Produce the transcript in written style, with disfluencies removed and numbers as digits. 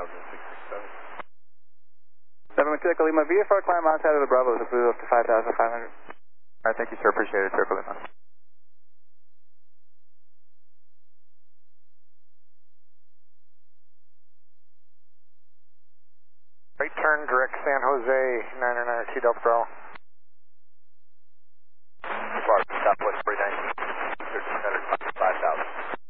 7 Echo Lima, VFR climb outside of the Bravo, so blue up to 5,500. Alright, thank you, sir. Appreciate it. Echo Lima. Right turn, direct San Jose, 992 Delta Bravo. Southwest 39, 1300, 5,000.